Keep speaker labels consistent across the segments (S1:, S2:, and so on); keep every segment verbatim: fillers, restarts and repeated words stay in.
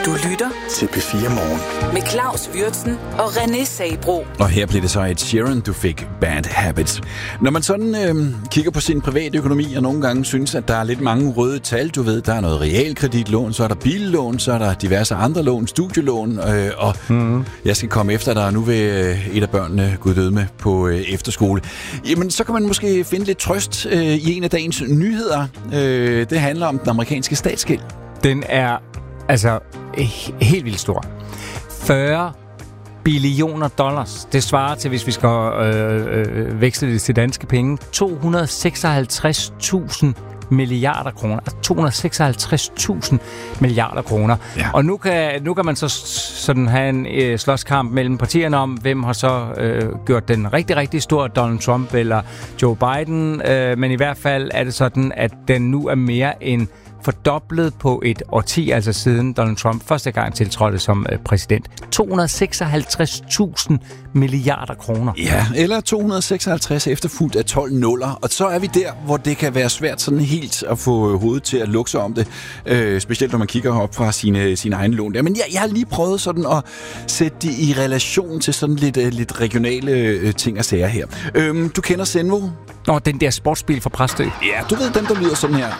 S1: Du lytter
S2: til P fire Morgen
S1: med Claus Wirtsen og René Sabro.
S3: Og her blev det så et Sheeran, du fik Bad Habits. Når man sådan øh, kigger på sin private økonomi, og nogle gange synes, at der er lidt mange røde tal, du ved, der er noget realkreditlån, så er der billån, så er der diverse andre lån, studielån, øh, og mm. jeg skal komme efter dig, nu vil øh, et af børnene Gud døde med på øh, efterskole. Jamen, så kan man måske finde lidt trøst øh, i en af dagens nyheder. Øh, det handler om den amerikanske statsgæld.
S4: Den er altså helt vildt stor. fyrre billioner dollars. Det svarer til, hvis vi skal øh, øh, veksle det til danske penge, to hundrede og seksoghalvtreds tusind milliarder kroner. to hundrede og seksoghalvtreds tusind milliarder kroner. Ja. Og nu kan, nu kan man så sådan have en øh, slåskamp mellem partierne om, hvem har så øh, gjort den rigtig, rigtig stor, Donald Trump eller Joe Biden. Øh, men i hvert fald er det sådan, at den nu er mere end fordoblet på et årti, altså siden Donald Trump første gang tiltrådte som øh, præsident. to hundrede og seksoghalvtreds tusind milliarder kroner.
S3: Ja, eller to hundrede og seksoghalvtreds efterfulgt af tolv nuller. Og så er vi der, hvor det kan være svært sådan helt at få hovedet til at lukke sig om det. Øh, specielt når man kigger op fra sine, sine egne lån der. Men jeg, jeg har lige prøvet sådan at sætte det i relation til sådan lidt, øh, lidt regionale øh, ting og sager her. Øh, du kender Zenvo?
S4: Nå, den der sportsbil fra Præstø.
S3: Ja, du ved, den der lyder sådan her.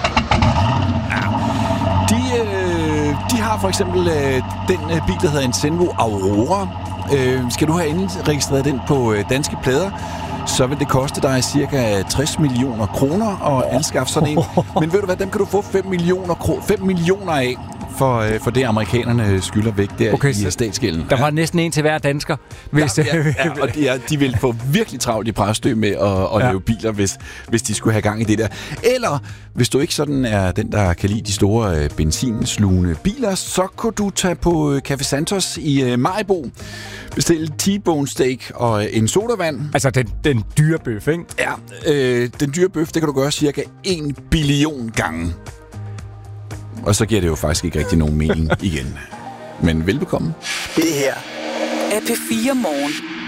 S3: De, øh, de har for eksempel øh, den øh, bil, der hedder en Zenvo Aurora. Øh, skal du have indregistreret den på øh, danske plader, så vil det koste dig cirka tres millioner kroner at anskaffe sådan en. Men ved du hvad, dem kan du få fem millioner, kro- fem millioner af for, øh, for det, amerikanerne skylder væk der okay, i statsgælden.
S4: Der var ja. næsten en til hver dansker. Hvis
S3: ja, ja, ja, og de, er, de vil få virkelig travlt i Præstø med at, at ja. lave biler, hvis, hvis de skulle have gang i det der. Eller, hvis du ikke sådan er den, der kan lide de store øh, benzinslugende biler, så kunne du tage på øh, Café Santos i øh, Maribo, bestille T-bone steak og øh, en sodavand.
S4: Altså den, den dyre bøf, ikke?
S3: Ja, øh, den dyre bøf, det kan du gøre cirka en billion gange. Og så giver det jo faktisk ikke rigtig nogen mening igen. Men velbekomme.
S2: Det her
S1: er P fire Morgen.